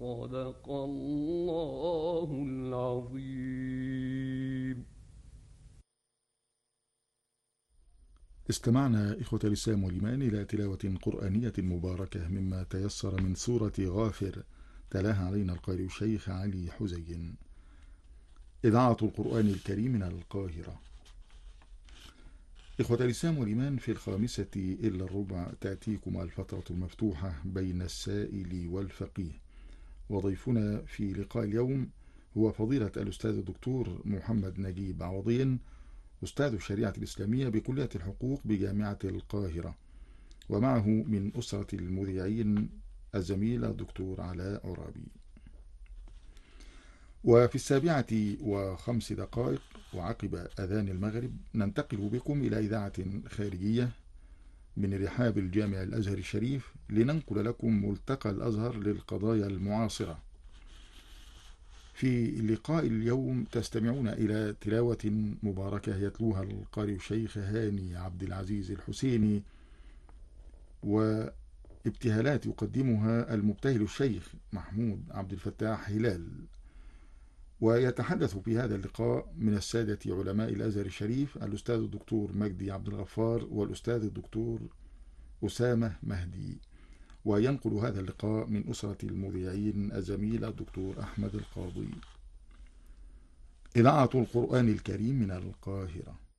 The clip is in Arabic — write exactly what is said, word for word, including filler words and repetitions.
صدق الله العظيم. استمعنا إخوة الإسلام والإيمان إلى تلاوة قرآنية مباركة مما تيسر من سورة غافر، تلاها علينا القارئ الشيخ علي حزين. إذاعة القرآن الكريم من القاهرة. إخوة الإسلام والإيمان، في الخامسة إلا الربع تأتيكم الفترة المفتوحة بين السائل والفقيه، وضيفنا في لقاء اليوم هو فضيلة الأستاذ الدكتور محمد نجيب عوضين، أستاذ الشريعة الإسلامية بكلية الحقوق بجامعة القاهرة، ومعه من أسرة المذيعين الزميل الدكتور علاء عرابي. وفي السابعة وخمس دقائق وعقب أذان المغرب ننتقل بكم إلى إذاعة خارجية من رحاب الجامع الأزهر الشريف لننقل لكم ملتقى الأزهر للقضايا المعاصرة. في لقاء اليوم تستمعون إلى تلاوة مباركة يتلوها القارئ الشيخ هاني عبد العزيز الحسيني، وابتهالات يقدمها المبتهل الشيخ محمود عبد الفتاح هلال. ويتحدث في هذا اللقاء من السادة علماء الأزهر الشريف الأستاذ الدكتور مجدي عبد الغفار والأستاذ الدكتور أسامة مهدي، وينقل هذا اللقاء من أسرة المذيعين الزميل الدكتور أحمد القاضي. إذاعة القرآن الكريم من القاهرة.